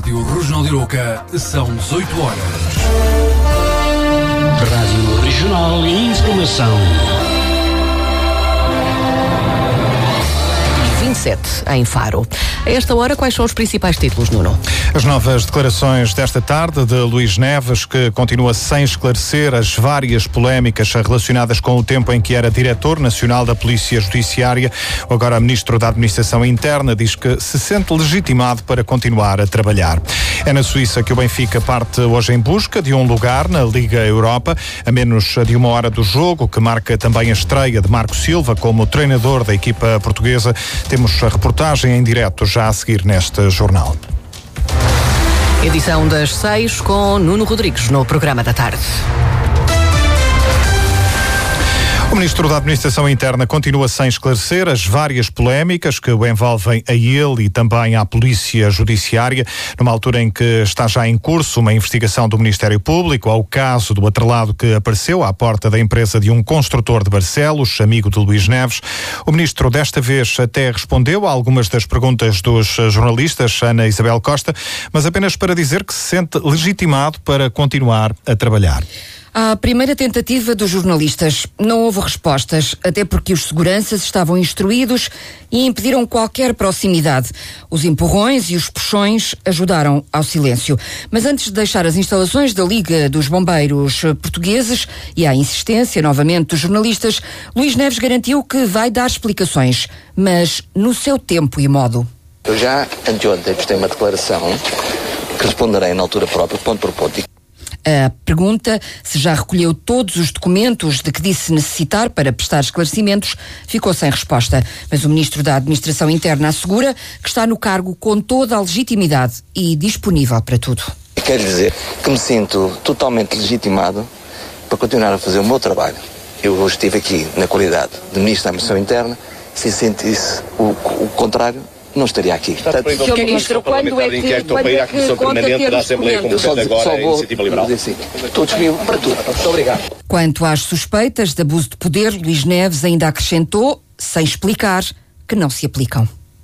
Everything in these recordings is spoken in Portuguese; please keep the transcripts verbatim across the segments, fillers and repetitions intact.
Rádio Regional de Arouca, são dezoito horas. Rádio Regional e Informação. vinte e sete em Faro. A esta hora, quais são os principais títulos, Nuno? As novas declarações desta tarde de Luís Neves, que continua sem esclarecer as várias polémicas relacionadas com o tempo em que era diretor nacional da Polícia Judiciária. Agora, ministro da Administração Interna diz que se sente legitimado para continuar a trabalhar. É na Suíça que o Benfica parte hoje em busca de um lugar na Liga Europa, a menos de uma hora do jogo, que marca também a estreia de Marco Silva como treinador da equipa portuguesa. Temos a reportagem em direto já a seguir neste jornal. Edição das seis com Nuno Rodrigues no programa da tarde. O Ministro da Administração Interna continua sem esclarecer as várias polémicas que o envolvem a ele e também à Polícia Judiciária, numa altura em que está já em curso uma investigação do Ministério Público ao caso do atrelado que apareceu à porta da empresa de um construtor de Barcelos, amigo de Luís Neves. O Ministro desta vez até respondeu a algumas das perguntas dos jornalistas, Ana Isabel Costa, mas apenas para dizer que se sente legitimado para continuar a trabalhar. À primeira tentativa dos jornalistas, não houve respostas, até porque os seguranças estavam instruídos e impediram qualquer proximidade. Os empurrões e os puxões ajudaram ao silêncio. Mas antes de deixar as instalações da Liga dos Bombeiros Portugueses e à insistência novamente dos jornalistas, Luís Neves garantiu que vai dar explicações, mas no seu tempo e modo. Eu já anteontem postei uma declaração que responderei na altura própria, ponto por ponto. A pergunta se já recolheu todos os documentos de que disse necessitar para prestar esclarecimentos ficou sem resposta. Mas o Ministro da Administração Interna assegura que está no cargo com toda a legitimidade e disponível para tudo. Quero dizer que me sinto totalmente legitimado para continuar a fazer o meu trabalho. Eu hoje estive aqui na qualidade de Ministro da Administração Interna. Se sentisse o, o contrário, não estaria aqui. Portanto, senhor Ministro, quando é que, quando é que conta ter os documentos? Só, só vou dizer sim. Estou disponível para tudo. Muito obrigado. Quanto às suspeitas de abuso de poder, Luís Neves ainda acrescentou, sem explicar, que não se aplicam.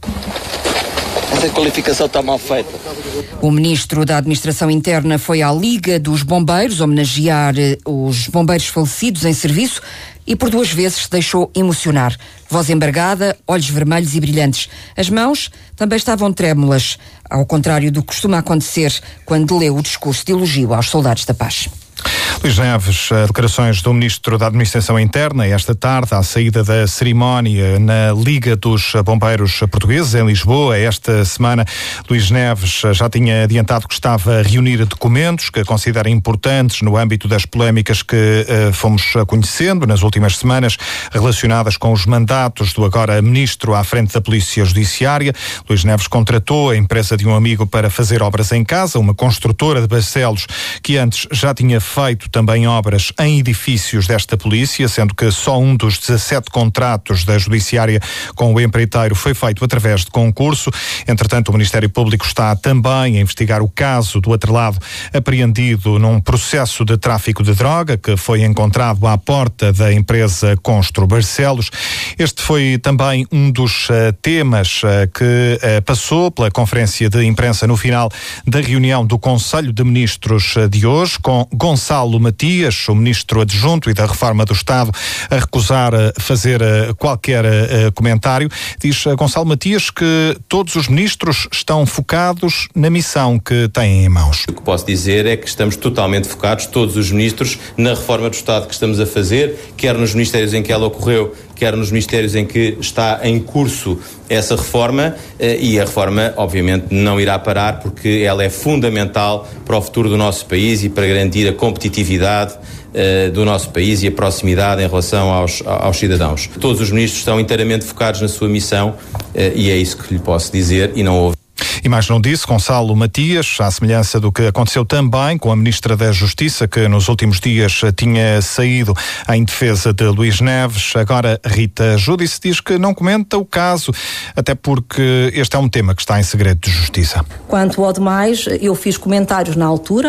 Essa qualificação está mal feita. O Ministro da Administração Interna foi à Liga dos Bombeiros homenagear os bombeiros falecidos em serviço e por duas vezes se deixou emocionar. Voz embargada, olhos vermelhos e brilhantes. As mãos também estavam trêmulas, ao contrário do que costuma acontecer quando lê o discurso de elogio aos soldados da paz. Luís Neves, declarações do Ministro da Administração Interna esta tarde, à saída da cerimónia na Liga dos Bombeiros Portugueses, em Lisboa. Esta semana, Luís Neves já tinha adiantado que estava a reunir documentos que considera importantes no âmbito das polémicas que uh, fomos conhecendo nas últimas semanas, relacionadas com os mandatos do agora Ministro à frente da Polícia Judiciária. Luís Neves contratou a empresa de um amigo para fazer obras em casa, uma construtora de Barcelos que antes já tinha feito também obras em edifícios desta polícia, sendo que só um dos dezassete contratos da Judiciária com o empreiteiro foi feito através de concurso. Entretanto, o Ministério Público está também a investigar o caso do atrelado apreendido num processo de tráfico de droga que foi encontrado à porta da empresa Constru Barcelos. Este foi também um dos uh, temas uh, que uh, passou pela conferência de imprensa no final da reunião do Conselho de Ministros uh, de hoje, com Gonçalo Matias, o Ministro Adjunto e da Reforma do Estado, a recusar uh, fazer uh, qualquer uh, comentário. Diz uh, Gonçalo Matias que todos os ministros estão focados na missão que têm em mãos. O que posso dizer é que estamos totalmente focados, todos os ministros, na reforma do Estado que estamos a fazer, quer nos ministérios em que ela ocorreu, quer nos ministérios em que está em curso essa reforma, e a reforma obviamente não irá parar porque ela é fundamental para o futuro do nosso país e para garantir a competitividade uh, do nosso país e a proximidade em relação aos, aos cidadãos. Todos os ministros estão inteiramente focados na sua missão uh, e é isso que lhe posso dizer, e não houve. E mais não disse Gonçalo Matias, à semelhança do que aconteceu também com a Ministra da Justiça, que nos últimos dias tinha saído em defesa de Luís Neves. Agora Rita Giudice diz que não comenta o caso, até porque este é um tema que está em segredo de justiça. Quanto ao demais, eu fiz comentários na altura,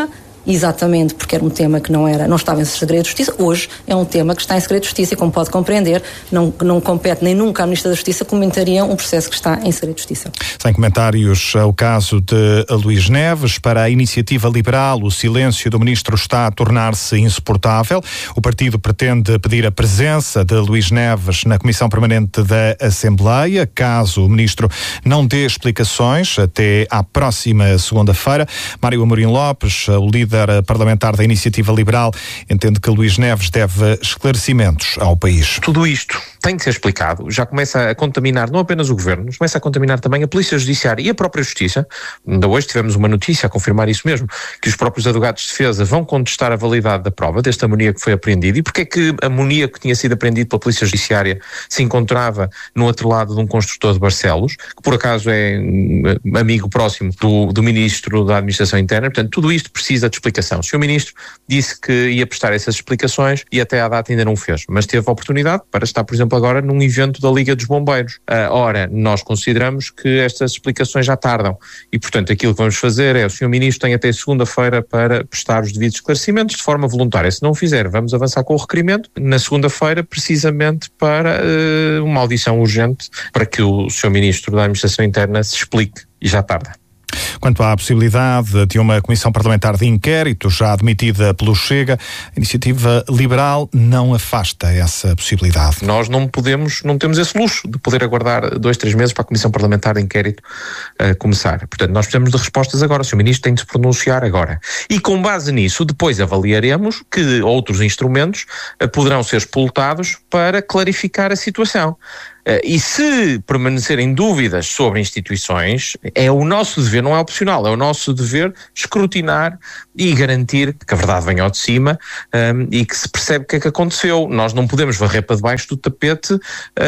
exatamente porque era um tema que não, era, não estava em segredo de justiça. Hoje é um tema que está em segredo de justiça e, como pode compreender, não, não compete nem nunca à Ministra da Justiça comentaria um processo que está em segredo de justiça. Sem comentários, o caso de Luís Neves. Para a Iniciativa Liberal, o silêncio do Ministro está a tornar-se insuportável. O partido pretende pedir a presença de Luís Neves na Comissão Permanente da Assembleia, caso o Ministro não dê explicações até à próxima segunda-feira. Mário Amorim Lopes, o líder parlamentar da Iniciativa Liberal, entende que Luís Neves deve esclarecimentos ao país. Tudo isto tem de ser explicado. Já começa a contaminar não apenas o Governo, mas começa a contaminar também a Polícia Judiciária e a própria Justiça. Ainda hoje tivemos uma notícia a confirmar isso mesmo, que os próprios advogados de defesa vão contestar a validade da prova deste amoníaco que foi apreendido. E porque é que amoníaco que tinha sido apreendido pela Polícia Judiciária se encontrava no outro lado de um construtor de Barcelos, que por acaso é amigo próximo do, do Ministro da Administração Interna. Portanto, tudo isto precisa de explicação. O senhor Ministro disse que ia prestar essas explicações e até à data ainda não o fez, mas teve a oportunidade para estar, por exemplo, agora num evento da Liga dos Bombeiros. Uh, ora, nós consideramos que estas explicações já tardam e, portanto, aquilo que vamos fazer é o senhor Ministro tem até segunda-feira para prestar os devidos esclarecimentos de forma voluntária. Se não o fizer, vamos avançar com o requerimento na segunda-feira, precisamente para uh, uma audição urgente para que o senhor Ministro da Administração Interna se explique, e já tarda. Quanto à possibilidade de uma comissão parlamentar de inquérito, já admitida pelo Chega, a Iniciativa Liberal não afasta essa possibilidade. Nós não podemos, não temos esse luxo de poder aguardar dois, três meses para a comissão parlamentar de inquérito uh, começar. Portanto, nós precisamos de respostas agora. O senhor Ministro tem de se pronunciar agora. E com base nisso, depois avaliaremos que outros instrumentos uh, poderão ser explotados para clarificar a situação. Uh, e se permanecerem dúvidas sobre instituições, é o nosso dever, não é opcional, é o nosso dever escrutinar e garantir que a verdade venha ao de cima um, e que se percebe o que é que aconteceu. Nós não podemos varrer para debaixo do tapete,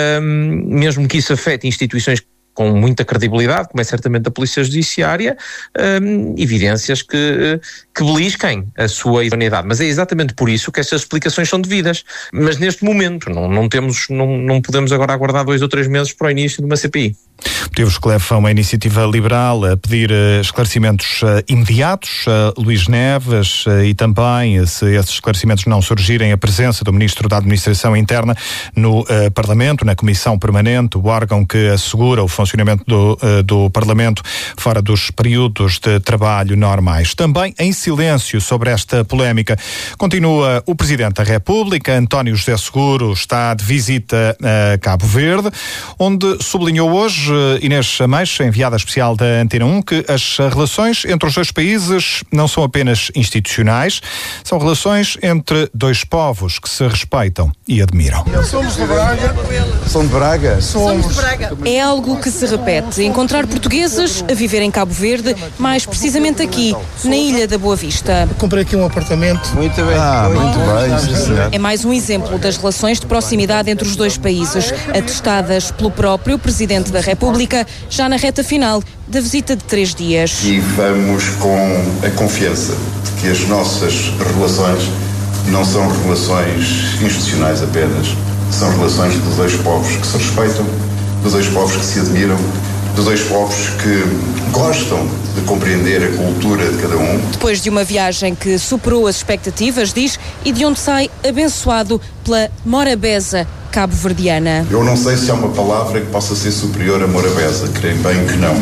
um, mesmo que isso afete instituições com muita credibilidade, como é certamente a Polícia Judiciária, um, evidências que, que belisquem a sua idoneidade. Mas é exatamente por isso que estas explicações são devidas. Mas neste momento não, não, temos, não, não podemos agora aguardar dois ou três meses para o início de uma C P I. Motivos que levam a Iniciativa Liberal a pedir uh, esclarecimentos uh, imediatos a uh, Luís Neves uh, e também, uh, se esses esclarecimentos não surgirem, a presença do Ministro da Administração Interna no uh, Parlamento, na Comissão Permanente, o órgão que assegura o funcionamento do, uh, do Parlamento fora dos períodos de trabalho normais. Também em silêncio sobre esta polémica continua o Presidente da República. António José Seguro está de visita a Cabo Verde, onde sublinhou hoje Inês Ameixa, enviada especial da Antena um, que as relações entre os dois países não são apenas institucionais, são relações entre dois povos que se respeitam e admiram. Somos de Braga. São de Braga? Somos. Somos de Braga. É algo que se repete. Encontrar portugueses a viver em Cabo Verde, mais precisamente aqui, na Ilha da Boa Vista. Comprei aqui um apartamento. Muito bem. Ah, muito bem, sim, senhor. É mais um exemplo das relações de proximidade entre os dois países, atestadas pelo próprio Presidente da República, já na reta final da visita de três dias. E vamos com a confiança de que as nossas relações não são relações institucionais apenas, são relações dos dois povos que se respeitam, dos dois povos que se admiram, dos dois povos que gostam de compreender a cultura de cada um. Depois de uma viagem que superou as expectativas, diz, e de onde sai abençoado pela morabeza cabo-verdiana. Eu não sei se há uma palavra que possa ser superior a morabeza, creio bem que não,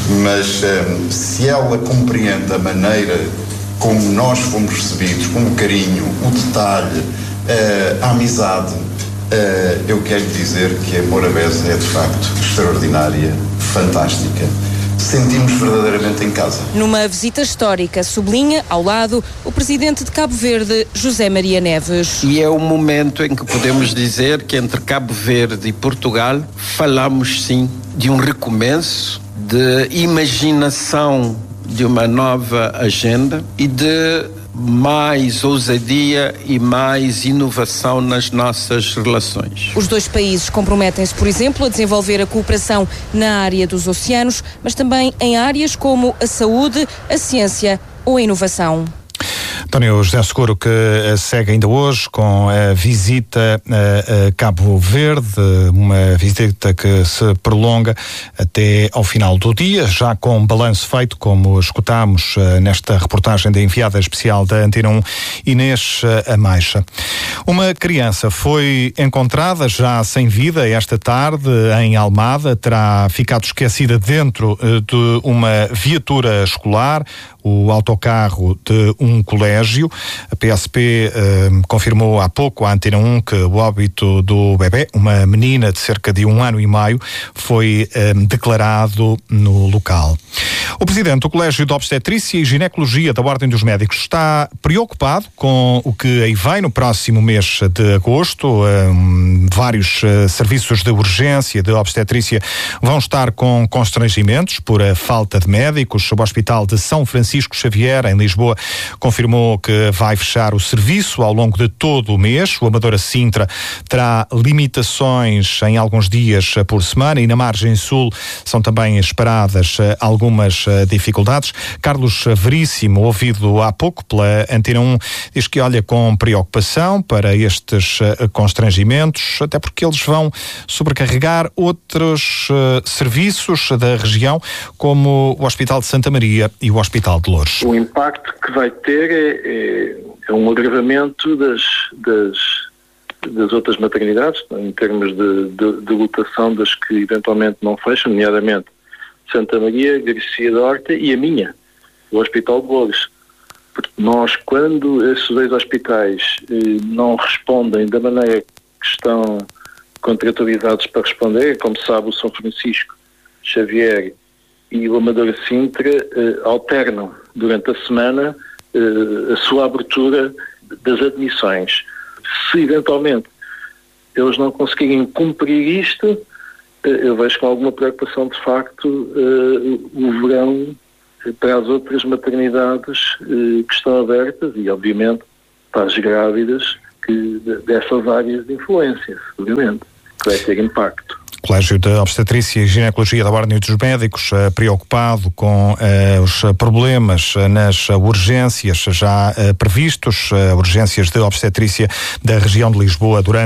mas um, se ela compreende a maneira como nós fomos recebidos, com o carinho, o detalhe, uh, a amizade, uh, eu quero dizer que a morabeza é de facto extraordinária, fantástica. Sentimos verdadeiramente em casa. Numa visita histórica, sublinha, ao lado, o presidente de Cabo Verde, José Maria Neves. E é o momento em que podemos dizer que entre Cabo Verde e Portugal falamos sim de um recomeço, de imaginação de uma nova agenda e de mais ousadia e mais inovação nas nossas relações. Os dois países comprometem-se, por exemplo, a desenvolver a cooperação na área dos oceanos, mas também em áreas como a saúde, a ciência ou a inovação. António José Seguro, que segue ainda hoje com a visita a Cabo Verde, uma visita que se prolonga até ao final do dia, já com balanço feito, como escutámos nesta reportagem da enviada especial da Antena um, Inês Amaixa. Uma criança foi encontrada já sem vida esta tarde em Almada, terá ficado esquecida dentro de uma viatura escolar, o autocarro de um colégio. A P S P eh, confirmou há pouco à Antena um que o óbito do bebé, uma menina de cerca de um ano e meio, foi eh, declarado no local. O presidente do Colégio de Obstetrícia e Ginecologia da Ordem dos Médicos está preocupado com o que aí vem no próximo mês de agosto. Um, vários uh, serviços de urgência de obstetrícia vão estar com constrangimentos por a falta de médicos. O Hospital de São Francisco Xavier, em Lisboa, confirmou que vai fechar o serviço ao longo de todo o mês. O Amadora Sintra terá limitações em alguns dias por semana e na margem sul são também esperadas algumas dificuldades. Carlos Veríssimo, ouvido há pouco pela Antena um, diz que olha com preocupação para estes constrangimentos, até porque eles vão sobrecarregar outros uh, serviços da região, como o Hospital de Santa Maria e o Hospital de Loures. O impacto que vai ter é, é, é um agravamento das, das, das outras maternidades, em termos de, de, de lotação das que eventualmente não fecham, nomeadamente Santa Maria, Garcia da Horta e a minha, o Hospital de Loures. Porque nós, quando esses dois hospitais eh, não respondem da maneira que estão contratualizados para responder, como sabe, o São Francisco Xavier e o Amadora Sintra eh, alternam durante a semana eh, a sua abertura das admissões. Se eventualmente eles não conseguirem cumprir isto, eu vejo com alguma preocupação, de facto, uh, o verão para as outras maternidades uh, que estão abertas e, obviamente, para as grávidas que, dessas áreas de influência, seguramente, que vai ter impacto. O Colégio de Obstetrícia e Ginecologia da Ordem dos Médicos, uh, preocupado com uh, os problemas uh, nas urgências já uh, previstos, uh, urgências de obstetrícia da região de Lisboa durante